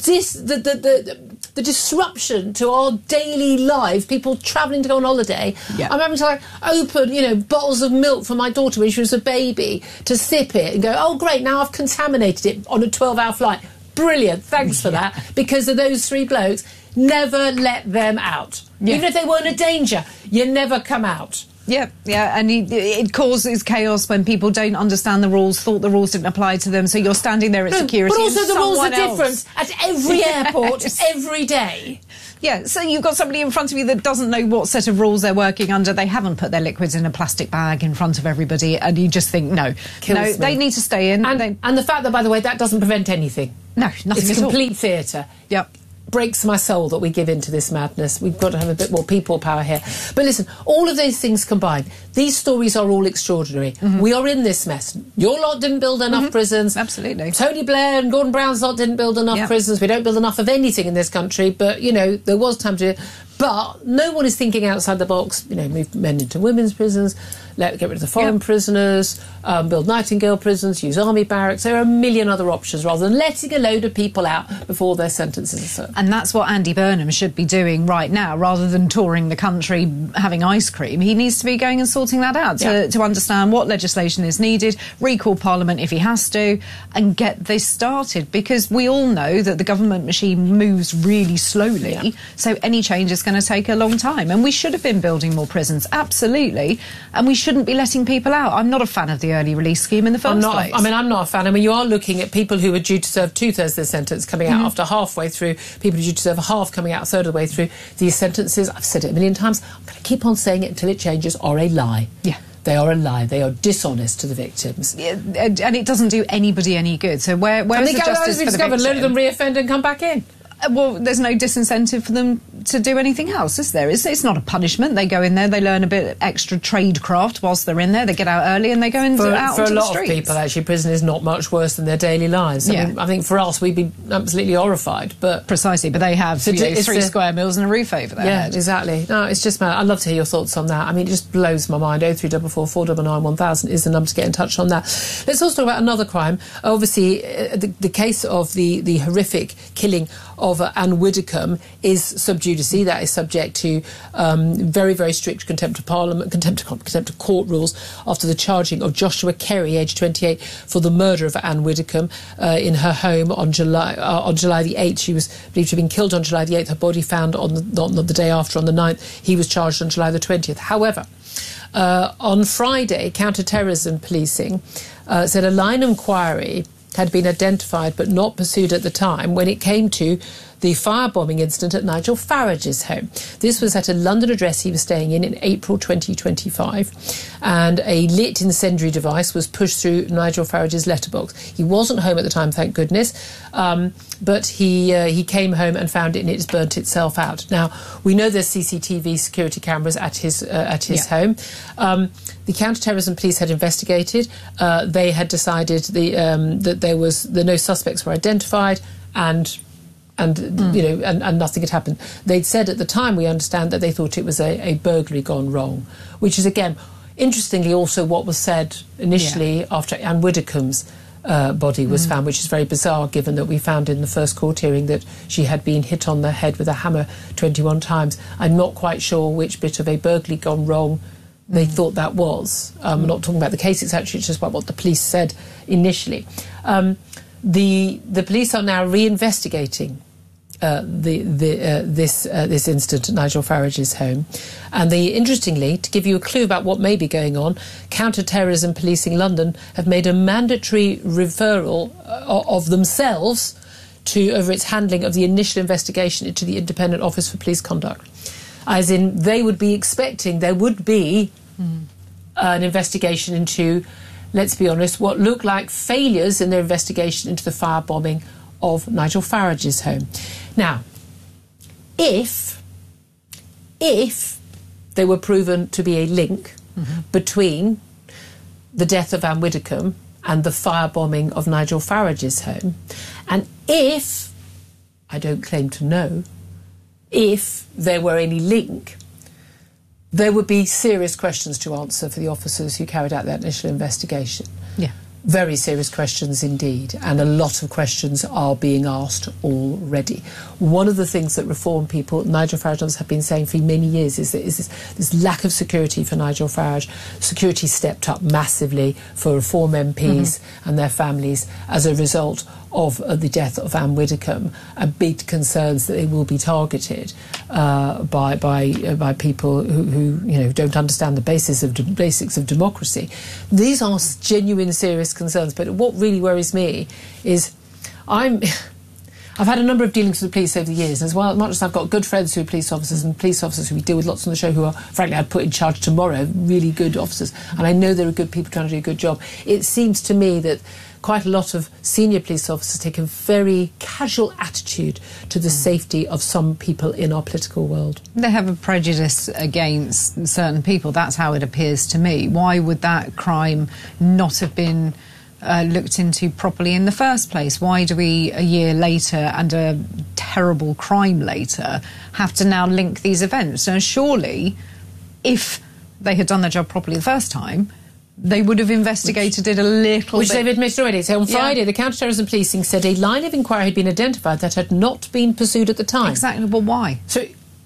disruption to our daily lives, people travelling to go on holiday. Yeah. I'm having to open, bottles of milk for my daughter when she was a baby to sip it and go, oh great, now I've contaminated it on a 12-hour flight. Brilliant, thanks for that. Because of those three blokes, never let them out. Yeah. Even if they weren't a danger, you never come out. Yeah, and it causes chaos when people don't understand the rules, thought the rules didn't apply to them, so you're standing there at security. But also and the rules are else. different at every airport, every day. Yeah, so you've got somebody in front of you that doesn't know what set of rules they're working under. They haven't put their liquids in a plastic bag in front of everybody, and you just think, they need to stay in. And the fact that, by the way, that doesn't prevent anything. No, nothing it's at all. Complete theatre. Yep. Breaks my soul that we give into this madness. We've got to have a bit more people power here. But listen, all of those things combined, these stories are all extraordinary. Mm-hmm. We are in this mess. Your lot didn't build enough prisons. Absolutely. Tony Blair and Gordon Brown's lot didn't build enough prisons. We don't build enough of anything in this country. But, there was time to... But no one is thinking outside the box. Move men into women's prisons, get rid of the foreign prisoners, build Nightingale prisons, use army barracks. There are a million other options rather than letting a load of people out before their sentences are served. And that's what Andy Burnham should be doing right now, rather than touring the country having ice cream. He needs to be going and sorting that out to understand what legislation is needed, recall Parliament if he has to, and get this started. Because we all know that the government machine moves really slowly, so any change is going to take a long time. And we should have been building more prisons, absolutely, and we shouldn't be letting people out. I'm not a fan of the early release scheme in the first place. I'm not a fan. You are looking at people who were due to serve 2/3 of their sentence coming out after halfway through, people who are due to serve half coming out a third of the way through. These sentences, I've said it a million times, I'm going to keep on saying it until it changes, are a lie. Yeah. They are a lie. They are dishonest to the victims. Yeah, and it doesn't do anybody any good. So where's the justice for the victim? A load of them re-offend and come back in. Well, there's no disincentive for them to do anything else, is there? It's not a punishment. They go in there, they learn a bit of extra tradecraft whilst they're in there, they get out early and they go out onto the streets. For a lot of people, actually, prison is not much worse than their daily lives. I think for us, we'd be absolutely horrified. But precisely, but they have 3 square meals and a roof over their head. Yeah, exactly. No, it's just mad. I'd love to hear your thoughts on that. It just blows my mind. 0344 499 1000 is the number to get in touch on that. Let's also talk about another crime. Obviously, the case of the horrific killing of Anne Widdecombe is sub judice. That is subject to very, very strict contempt of Parliament, contempt of court rules after the charging of Joshua Kerry, aged 28, for the murder of Anne Widdecombe in her home on July the 8th. She was believed to have been killed on July the 8th. Her body found on the day after, on the 9th. He was charged on July the 20th. However, on Friday, counter-terrorism policing said a line inquiry had been identified but not pursued at the time when it came to the firebombing incident at Nigel Farage's home. This was at a London address he was staying in April 2025, and a lit incendiary device was pushed through Nigel Farage's letterbox. He wasn't home at the time, thank goodness, but he came home and found it and it's burnt itself out. Now, we know there's CCTV security cameras at his home. The counter-terrorism police had investigated. They had decided that no suspects were identified, and nothing had happened. They'd said at the time, we understand, that they thought it was a burglary gone wrong, which is, again, interestingly also what was said initially after Anne Widdecombe's body was found, which is very bizarre given that we found in the first court hearing that she had been hit on the head with a hammer 21 times. I'm not quite sure which bit of a burglary gone wrong they thought that was. I'm not talking about the case, it's just about what the police said initially. The police are now reinvestigating this incident at Nigel Farage's home, and interestingly, to give you a clue about what may be going on, Counter-Terrorism Policing London have made a mandatory referral of themselves over its handling of the initial investigation into the Independent Office for Police Conduct. As in, they would be expecting there would be an investigation into let's be honest, what looked like failures in their investigation into the firebombing of Nigel Farage's home. Now, if there were proven to be a link between the death of Anne Widdecombe and the firebombing of Nigel Farage's home, and if, I don't claim to know, if there were any link, there would be serious questions to answer for the officers who carried out that initial investigation. Yeah. Very serious questions indeed, and a lot of questions are being asked already. One of the things that Reform people, Nigel Farage, have been saying for many years is that this lack of security for Nigel Farage. Security stepped up massively for Reform MPs and their families as a result of the death of Anne Widdecombe, and big concerns that they will be targeted by people who don't understand the basics of democracy. These are genuine, serious concerns. But what really worries me is I've had a number of dealings with the police over the years, as well. Much as I've got good friends who are police officers and police officers who we deal with lots on the show who are, frankly, I'd put in charge tomorrow, really good officers, and I know there are good people trying to do a good job. It seems to me that quite a lot of senior police officers take a very casual attitude to the safety of some people in our political world. They have a prejudice against certain people. That's how it appears to me. Why would that crime not have been looked into properly in the first place? Why do we, a year later and a terrible crime later, have to now link these events? Now, surely, if they had done their job properly the first time, they would have investigated it a little bit. Which they've admitted already. So on Friday, the counter-terrorism policing said a line of inquiry had been identified that had not been pursued at the time. Exactly, but why? So,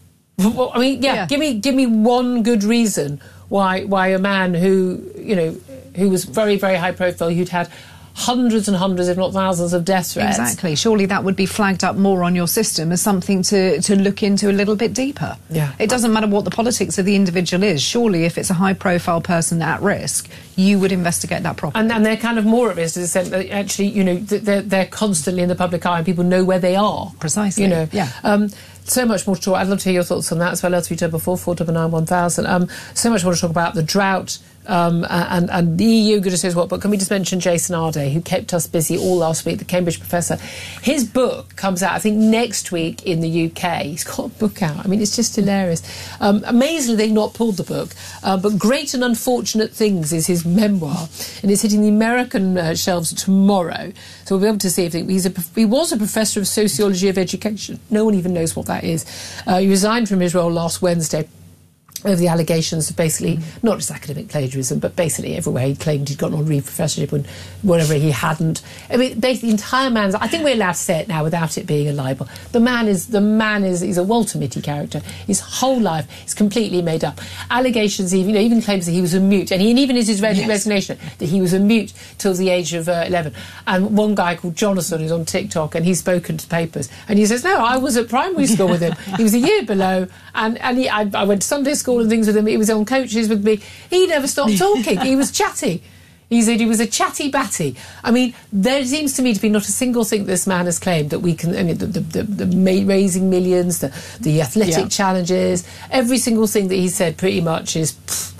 I mean, give me one good reason why a man who was very, very high profile, who'd had hundreds and hundreds, if not thousands, of death threats. Exactly. Surely that would be flagged up more on your system as something to look into a little bit deeper. Yeah. It doesn't matter what the politics of the individual is. Surely if it's a high-profile person at risk, you would investigate that properly. And they're kind of more at risk in the sense that actually, they're constantly in the public eye and people know where they are. Precisely. Yeah. So much more to talk. I'd love to hear your thoughts on that as well. L3 before 4991000. So much more to talk about the drought. And the EU, goodness knows what, but can we just mention Jason Arday, who kept us busy all last week, the Cambridge professor. His book comes out, I think, next week in the UK. He's got a book out. I mean, it's just hilarious. Amazingly, they've not pulled the book, but Great and Unfortunate Things is his memoir, and it's hitting the American shelves tomorrow. So we'll be able to see if he was a professor of sociology of education. No one even knows what that is. He resigned from his role last Wednesday over the allegations of basically, not just academic plagiarism, but basically everywhere he claimed he'd gotten on Reed professorship and whatever he hadn't. I mean, basically the entire man's, I think we're allowed to say it now without it being a libel. The man is, he's a Walter Mitty character. His whole life is completely made up. Allegations, even claims that he was a mute, and even in his resignation, that he was a mute till the age of 11. And one guy called Jonathan who's on TikTok, and he's spoken to papers, and he says, no, I was at primary school with him. He was a year below, and I went to Sunday school and things with him. He was on coaches with me. He never stopped talking. He was chatty. He said he was a chatty batty. I mean, there seems to me to be not a single thing this man has claimed that we can. I mean, the raising millions, the athletic challenges, every single thing that he said pretty much is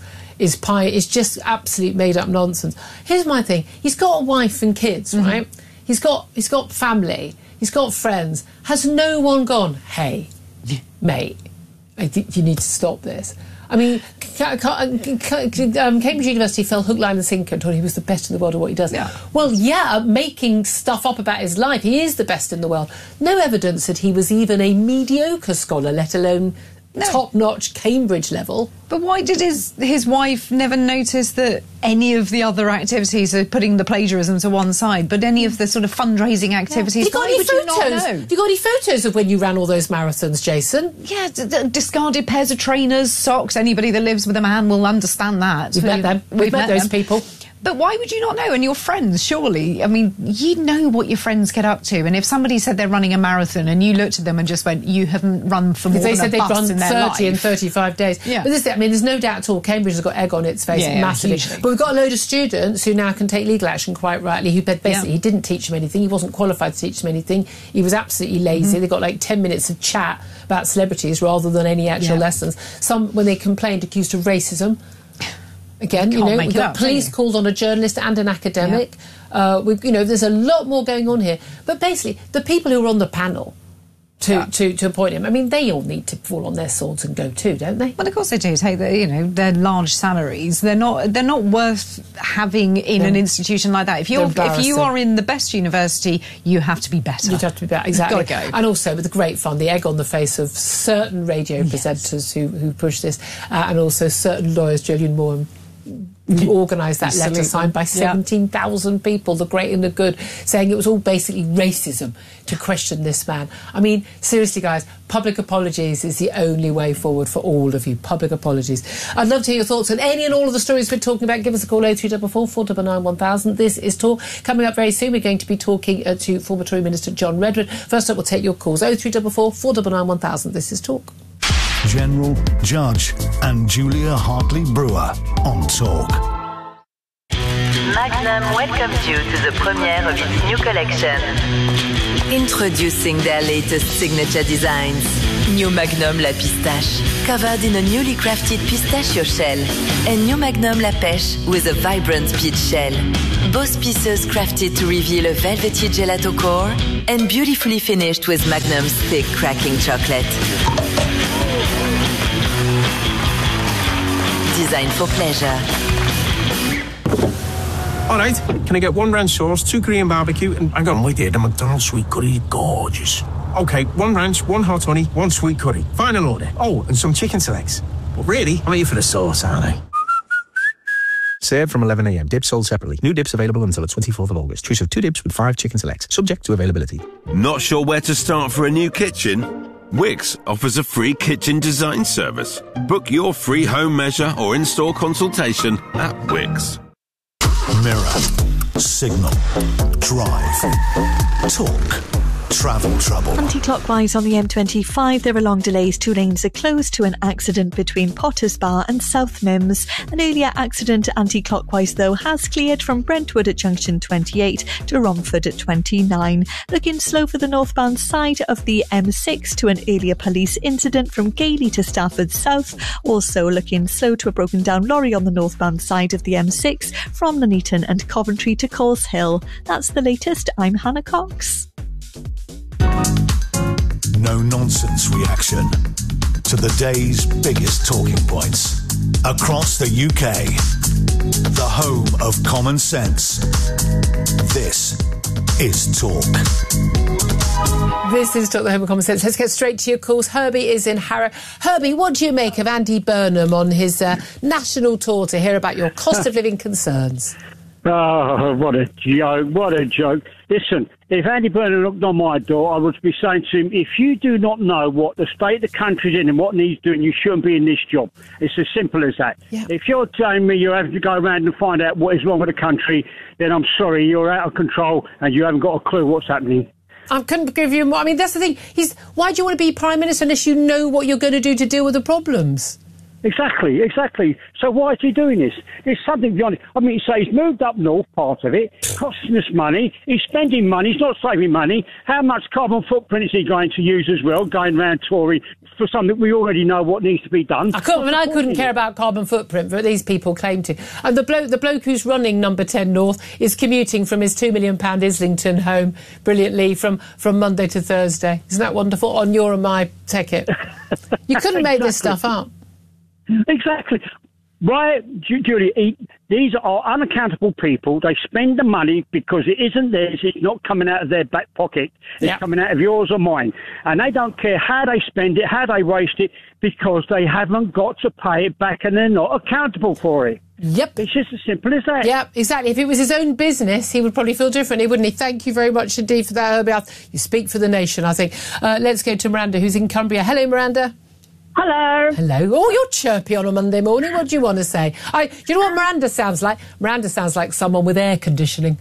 just absolute made up nonsense. Here's my thing: he's got a wife and kids, right? He's got family. He's got friends. Has no one gone, hey, mate, I think you need to stop this? I mean, Cambridge University fell hook, line and sinker and told he was the best in the world at what he does. Yeah. Well, making stuff up about his life. He is the best in the world. No evidence that he was even a mediocre scholar, let alone top-notch Cambridge level. But why did his wife never notice that any of the other activities are putting the plagiarism to one side, but any of the sort of fundraising activities? Have you got any photos of when you ran all those marathons, Jason? Yeah, discarded pairs of trainers, socks. Anybody that lives with a man will understand that. We've met them. We've met those people. But why would you not know? And your friends, surely. I mean, you know what your friends get up to. And if somebody said they're running a marathon and you looked at them and just went, you haven't run for more than a bus in their life. They said they'd run 30 in 35 days. Yeah. But there's no doubt at all, Cambridge has got egg on its face massively. Hugely. But we've got a load of students who now can take legal action quite rightly, who basically he didn't teach them anything. He wasn't qualified to teach them anything. He was absolutely lazy. They got like 10 minutes of chat about celebrities rather than any actual lessons. Some, when they complained, accused of racism. Again, we've got police called on a journalist and an academic. Yeah. There's a lot more going on here. But basically, the people who are on the panel to appoint him, I mean, they all need to fall on their swords and go too, don't they? Well, of course they do. Take their large salaries. They're not worth having in an institution like that. If you are in the best university, you have to be better. You have to be better, exactly. You've got to go. And also with the great fun, the egg on the face of certain radio presenters who push this, and also certain lawyers, Julian Moore, who organised that letter signed by 17,000 people, the great and the good, saying it was all basically racism to question this man. I mean, seriously, guys, public apologies is the only way forward for all of you. Public apologies. I'd love to hear your thoughts on any and all of the stories we're talking about. Give us a call, 0344 499 1000. This is Talk. Coming up very soon, we're going to be talking to former Tory Minister John Redwood. First up, we'll take your calls, 0344 499 1000. This is Talk. General, Judge and Julia Hartley-Brewer on Talk. Magnum welcomes you to the premiere of its new collection. Introducing their latest signature designs. New Magnum La Pistache, covered in a newly crafted pistachio shell. And New Magnum La Pêche with a vibrant peach shell. Both pieces crafted to reveal a velvety gelato core and beautifully finished with Magnum's thick cracking chocolate. Designed for pleasure. All right, can I get 1 ranch sauce, 2 Korean barbecue, and hang on, wait there, the McDonald's sweet curry is gorgeous. Okay, 1 ranch, 1 hot honey, 1 sweet curry. Final order. Oh, and some chicken selects. But really, I'm here for the sauce, aren't I? Served from 11 a.m. Dips sold separately. New dips available until the 24th of August. Choose of 2 dips with 5 chicken selects. Subject to availability. Not sure where to start for a new kitchen? Wix offers a free kitchen design service. Book your free home measure or in-store consultation at Wix. Mirror, Signal, Drive, Talk, Travel Trouble. Anti-clockwise on the M25, there are long delays. 2 lanes are closed to an accident between Potters Bar and South Mims. An earlier accident anti-clockwise, though, has cleared from Brentwood at junction 28 to Romford at 29. Looking slow for the northbound side of the M6 to an earlier police incident from Gailey to Stafford South. Also looking slow to a broken down lorry on the northbound side of the M6 from Nuneaton and Coventry to Coles Hill. That's the latest. I'm Hannah Cox. No-nonsense reaction to the day's biggest talking points. Across the UK, the home of common sense. This is Talk. This is Talk, the home of common sense. Let's get straight to your calls. Herbie is in Harrow. Herbie, what do you make of Andy Burnham on his national tour to hear about your cost of living concerns? Oh, what a joke, what a joke. Listen, if Andy Burnham knocked on my door, I would be saying to him, if you do not know what the state the country's in and what needs doing, you shouldn't be in this job. It's as simple as that. Yep. If you're telling me you're having to go around and find out what is wrong with the country, then I'm sorry, you're out of control and you haven't got a clue what's happening. I couldn't give you more. I mean, that's the thing. Why do you want to be Prime Minister unless you know what you're going to do to deal with the problems? Exactly. So why is he doing this? There's something beyond it. I mean, so he's moved up north, part of it, costing us money. He's spending money. He's not saving money. How much carbon footprint is he going to use as well, going around touring for something we already know what needs to be done? I couldn't care about carbon footprint, but these people claim to. And the bloke who's running Number 10 North is commuting from his £2 million Islington home brilliantly from Monday to Thursday. Isn't that wonderful? On your and my ticket. You couldn't make this stuff up. Exactly. Right, Julie, these are unaccountable people. They spend the money because it isn't theirs. It's not coming out of their back pocket. It's coming out of yours or mine. And they don't care how they spend it, how they waste it, because they haven't got to pay it back and they're not accountable for it. Yep. It's just as simple as that. Yep, exactly. If it was his own business, he would probably feel differently, wouldn't he? Thank you very much indeed for that, Herbie. You speak for the nation, I think. Let's go to Miranda, who's in Cumbria. Hello, Miranda. Hello. Hello. Oh, you're chirpy on a Monday morning. What do you want to say? Do you know what Miranda sounds like? Miranda sounds like someone with air conditioning.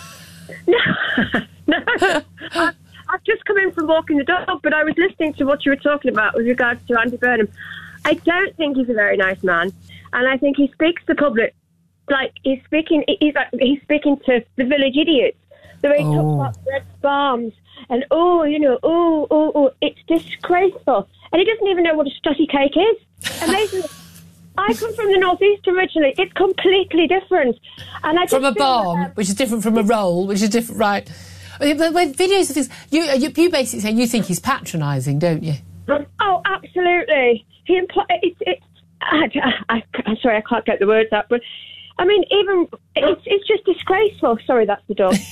No. I've just come in from walking the dog, but I was listening to what you were talking about with regards to Andy Burnham. I don't think he's a very nice man, and I think he speaks to the public like he's speaking to the village idiots. The way he talks about red farms and it's disgraceful. And he doesn't even know what a stutty cake is. Amazing. I come from the northeast originally. It's completely different. And I from a barn, which is different from a roll, which is different, right? But with videos of this, you basically say you think he's patronising, don't you? Oh, absolutely. I'm sorry, I can't get the words out, but I mean, even it's just disgraceful. Sorry, that's the dog.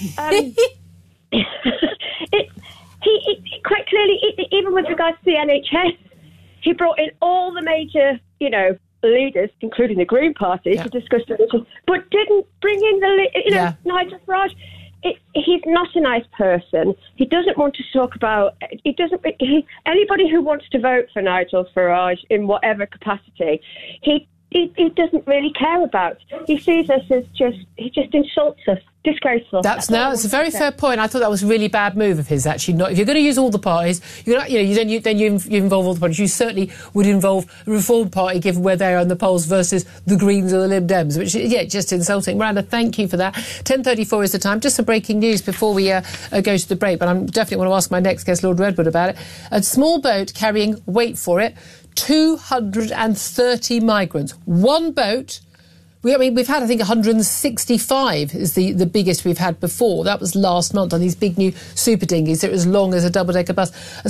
He quite clearly, even with regards to the NHS, he brought in all the major, leaders, including the Green Party, to discuss the issue, but didn't bring in Nigel Farage. He's not a nice person. He doesn't want to talk about. Anybody who wants to vote for Nigel Farage in whatever capacity, he doesn't really care about. He sees us as he just insults us. Disgraceful. It's a very fair point. I thought that was a really bad move of his. Actually, not if you're going to use all the parties, you involve all the parties. You certainly would involve the Reform Party, given where they are in the polls, versus the Greens or the Lib Dems, which just insulting. Miranda, thank you for that. 10:34 is the time. Just some breaking news before we go to the break. But I definitely want to ask my next guest, Lord Redwood, about it. A small boat carrying, wait for it, 230 migrants. One boat. We've had, I think, 165 is the biggest we've had before. That was last month on these big new super dinghies. They're as long as a double-decker bus.